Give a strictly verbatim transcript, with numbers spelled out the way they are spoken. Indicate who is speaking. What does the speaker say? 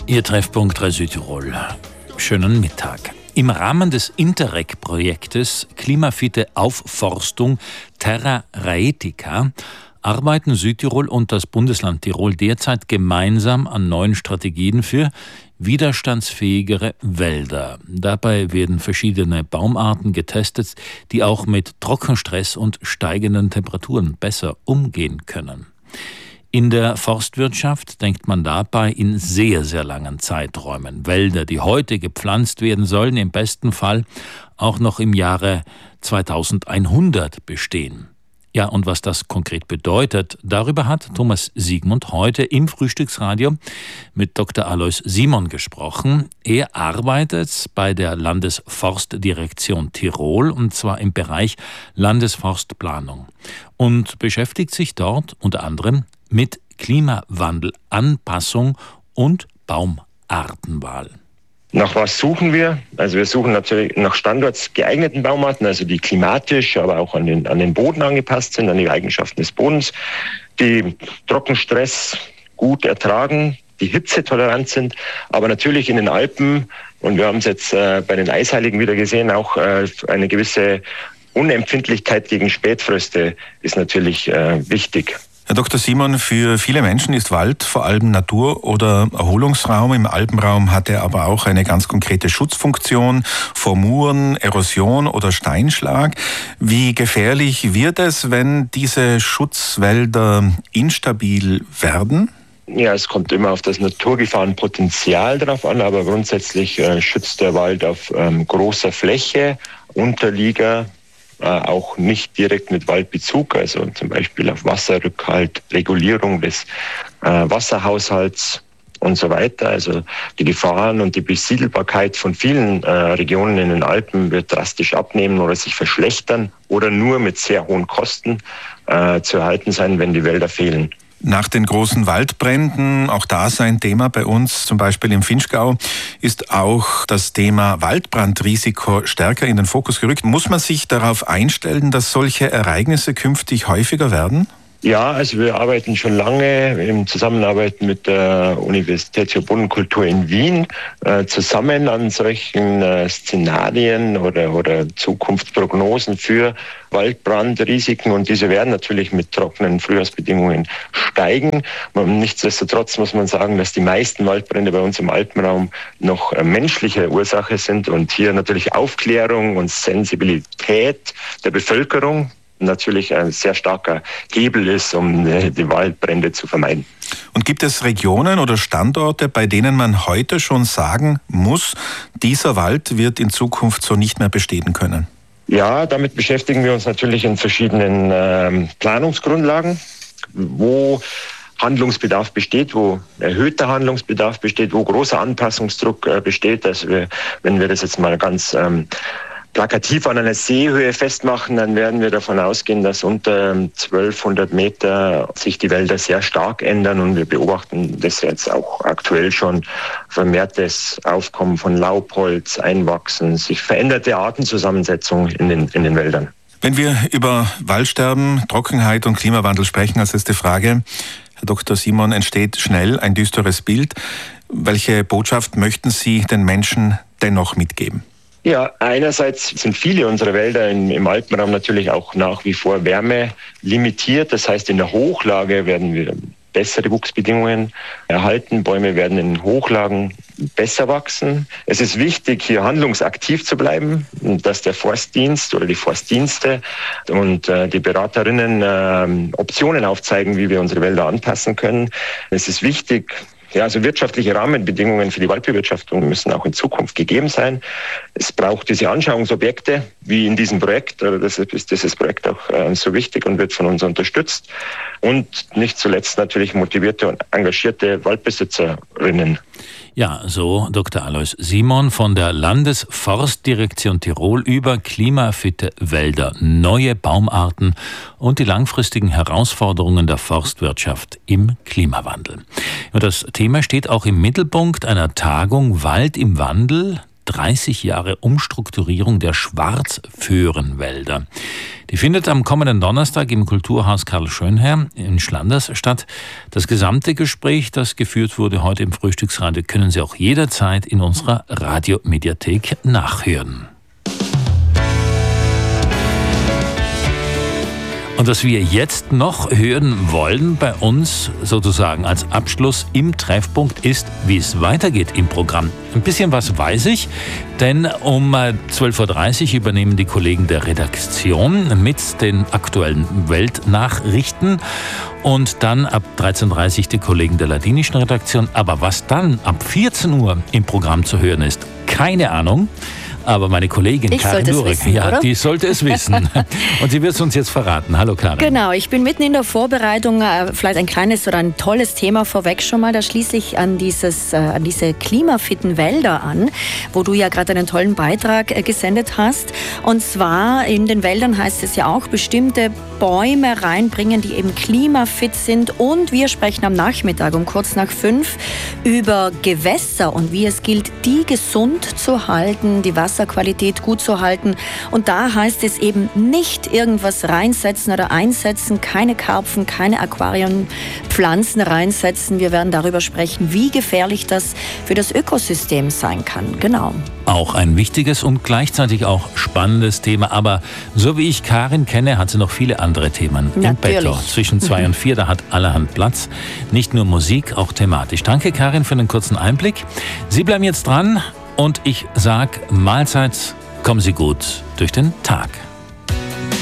Speaker 1: Ihr Treffpunkt drei Südtirol. Schönen Mittag. Im Rahmen des Interreg-Projektes Klimafitte Aufforstung Terra Raetica arbeiten Südtirol und das Bundesland Tirol derzeit gemeinsam an neuen Strategien für widerstandsfähigere Wälder. Dabei werden verschiedene Baumarten getestet, die auch mit Trockenstress und steigenden Temperaturen besser umgehen können. In der Forstwirtschaft denkt man dabei in sehr, sehr langen Zeiträumen. Wälder, die heute gepflanzt werden sollen, im besten Fall auch noch im Jahre zweitausendeinhundert bestehen. Ja, und was das konkret bedeutet, darüber hat Thomas Siegmund heute im Frühstücksradio mit Doktor Alois Simon gesprochen. Er arbeitet bei der Landesforstdirektion Tirol, und zwar im Bereich Landesforstplanung, und beschäftigt sich dort unter anderem mit Klimawandelanpassung und Baumartenwahl.
Speaker 2: Nach was suchen wir? Also wir suchen natürlich nach standortsgeeigneten Baumarten, also die klimatisch, aber auch an den, an den Boden angepasst sind, an die Eigenschaften des Bodens, die Trockenstress gut ertragen, die hitzetolerant sind, aber natürlich in den Alpen, und wir haben es jetzt äh, bei den Eisheiligen wieder gesehen, auch äh, eine gewisse Unempfindlichkeit gegen Spätfröste ist natürlich äh, wichtig.
Speaker 3: Herr Doktor Simon, für viele Menschen ist Wald vor allem Natur- oder Erholungsraum. Im Alpenraum hat er aber auch eine ganz konkrete Schutzfunktion vor Muren, Erosion oder Steinschlag. Wie gefährlich wird es, wenn diese Schutzwälder instabil werden?
Speaker 2: Ja, es kommt immer auf das Naturgefahrenpotenzial drauf an, aber grundsätzlich äh, schützt der Wald auf ähm, großer Fläche, Unterlieger, auch nicht direkt mit Waldbezug, also zum Beispiel auf Wasserrückhalt, Regulierung des äh, Wasserhaushalts und so weiter. Also die Gefahren und die Besiedelbarkeit von vielen äh, Regionen in den Alpen wird drastisch abnehmen oder sich verschlechtern oder nur mit sehr hohen Kosten äh, zu erhalten sein, wenn die Wälder fehlen.
Speaker 3: Nach den großen Waldbränden, auch da ist ein Thema bei uns, zum Beispiel im Vinschgau, ist auch das Thema Waldbrandrisiko stärker in den Fokus gerückt. Muss man sich darauf einstellen, dass solche Ereignisse künftig häufiger werden?
Speaker 2: Ja, also wir arbeiten schon lange in Zusammenarbeit mit der Universität für Bodenkultur in Wien äh, zusammen an solchen äh, Szenarien oder, oder Zukunftsprognosen für Waldbrandrisiken, und diese werden natürlich mit trockenen Frühjahrsbedingungen steigen. Nichtsdestotrotz muss man sagen, dass die meisten Waldbrände bei uns im Alpenraum noch äh, menschliche Ursache sind und hier natürlich Aufklärung und Sensibilität der Bevölkerung natürlich ein sehr starker Hebel ist, um die Waldbrände zu vermeiden.
Speaker 3: Und gibt es Regionen oder Standorte, bei denen man heute schon sagen muss, dieser Wald wird in Zukunft so nicht mehr bestehen können?
Speaker 2: Ja, damit beschäftigen wir uns natürlich in verschiedenen ähm, Planungsgrundlagen, wo Handlungsbedarf besteht, wo erhöhter Handlungsbedarf besteht, wo großer Anpassungsdruck äh, besteht. Also wir, wenn wir das jetzt mal ganz ähm, plakativ an einer Seehöhe festmachen, dann werden wir davon ausgehen, dass unter zwölfhundert Meter sich die Wälder sehr stark ändern, und wir beobachten das jetzt auch aktuell schon, vermehrtes Aufkommen von Laubholz, Einwachsen, sich veränderte Artenzusammensetzung in den, in den Wäldern.
Speaker 3: Wenn wir über Waldsterben, Trockenheit und Klimawandel sprechen als letzte Frage, Herr Doktor Simon, entsteht schnell ein düsteres Bild. Welche Botschaft möchten Sie den Menschen dennoch mitgeben?
Speaker 2: Ja, einerseits sind viele unserer Wälder im, im Alpenraum natürlich auch nach wie vor wärmelimitiert. Das heißt, in der Hochlage werden wir bessere Wuchsbedingungen erhalten. Bäume werden in Hochlagen besser wachsen. Es ist wichtig, hier handlungsaktiv zu bleiben, dass der Forstdienst oder die Forstdienste und äh, die Beraterinnen äh, Optionen aufzeigen, wie wir unsere Wälder anpassen können. Es ist wichtig, ja, also wirtschaftliche Rahmenbedingungen für die Waldbewirtschaftung müssen auch in Zukunft gegeben sein. Es braucht diese Anschauungsobjekte, wie in diesem Projekt. Deshalb ist dieses Projekt auch äh, so wichtig und wird von uns unterstützt. Und nicht zuletzt natürlich motivierte und engagierte Waldbesitzerinnen.
Speaker 1: Ja, so Doktor Alois Simon von der Landesforstdirektion Tirol über klimafitte Wälder, neue Baumarten und die langfristigen Herausforderungen der Forstwirtschaft im Klimawandel. Und das Thema steht auch im Mittelpunkt einer Tagung Wald im Wandel, dreißig Jahre Umstrukturierung der Schwarzföhrenwälder. Die findet am kommenden Donnerstag im Kulturhaus Karl Schönherr in Schlanders statt. Das gesamte Gespräch, das geführt wurde heute im Frühstücksradio, können Sie auch jederzeit in unserer Radiomediathek nachhören. Und was wir jetzt noch hören wollen bei uns sozusagen als Abschluss im Treffpunkt ist, wie es weitergeht im Programm. Ein bisschen was weiß ich, denn um zwölf Uhr dreißig übernehmen die Kollegen der Redaktion mit den aktuellen Weltnachrichten und dann ab dreizehn Uhr dreißig die Kollegen der ladinischen Redaktion. Aber was dann ab vierzehn Uhr im Programm zu hören ist, keine Ahnung. Aber meine Kollegin
Speaker 4: ich
Speaker 1: Karin Durek,
Speaker 4: wissen,
Speaker 1: ja,
Speaker 4: oder?
Speaker 1: die sollte es wissen. Und sie wird es uns jetzt verraten. Hallo Karin.
Speaker 4: Genau, ich bin mitten in der Vorbereitung, äh, vielleicht ein kleines oder ein tolles Thema vorweg schon mal. Da schließe ich an, dieses, äh, an diese klimafitten Wälder an, wo du ja gerade einen tollen Beitrag äh, gesendet hast. Und zwar in den Wäldern heißt es ja auch, bestimmte Bäume reinbringen, die eben klimafit sind. Und wir sprechen am Nachmittag um kurz nach fünf über Gewässer und wie es gilt, die gesund zu halten, die Wasserqualität gut zu halten. Und da heißt es eben nicht irgendwas reinsetzen oder einsetzen, keine Karpfen, keine Aquariumpflanzen reinsetzen. Wir werden darüber sprechen, wie gefährlich das für das Ökosystem sein kann. Genau.
Speaker 1: Auch ein wichtiges und gleichzeitig auch spannendes Thema. Aber so wie ich Karin kenne, hat sie noch viele andere Themen im Petto. Zwischen zwei und vier, da hat allerhand Platz. Nicht nur Musik, auch thematisch. Danke Karin für den kurzen Einblick. Sie bleiben jetzt dran und ich sag Mahlzeit, kommen Sie gut durch den Tag.